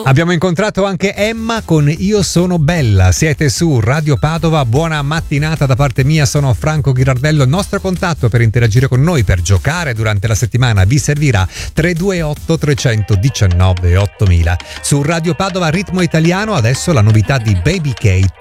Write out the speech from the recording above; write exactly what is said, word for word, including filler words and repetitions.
Abbiamo incontrato anche Emma con Io sono bella. Siete su Radio Padova, buona mattinata da parte mia, sono Franco Ghirardello. Il nostro contatto per interagire con noi, per giocare durante la settimana, vi servirà tre due otto tre uno nove ottomila. Su Radio Padova Ritmo Italiano adesso la novità di Baby K.